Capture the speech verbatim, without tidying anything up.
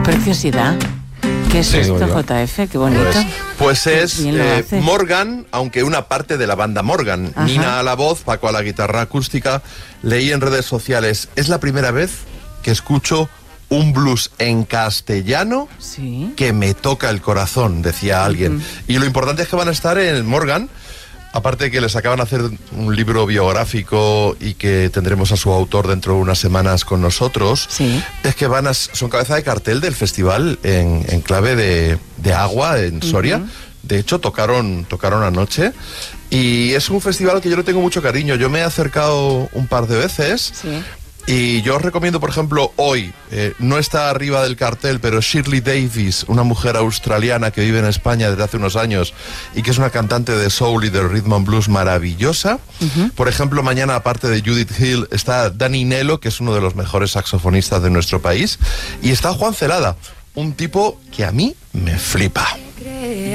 preciosidad. ¿Qué es Sí, esto, digo yo. J F? Qué bonito. Pues, pues es Bien lo eh, hace. Morgan, aunque una parte de la banda Morgan. Ajá. Nina a la voz, Paco a la guitarra acústica. Leí en redes sociales, es la primera vez que escucho un blues en castellano Sí. que me toca el corazón, decía alguien. Y lo importante es que van a estar en Morgan, aparte de que les acaban de hacer un libro biográfico y que tendremos a su autor dentro de unas semanas con nosotros, Sí. es que van a, son cabeza de cartel del festival en, en clave de, de agua en Soria. De hecho, tocaron, tocaron anoche. Y es un festival que yo le tengo mucho cariño. Yo me he acercado un par de veces. Sí. Y yo os recomiendo, por ejemplo, hoy, eh, no está arriba del cartel, pero Shirley Davis, una mujer australiana que vive en España desde hace unos años y que es una cantante de soul y de rhythm and blues maravillosa. Uh-huh. Por ejemplo, mañana, aparte de Judith Hill, está Danny Nello, que es uno de los mejores saxofonistas de nuestro país. Y está Juan Celada, un tipo que a mí me flipa.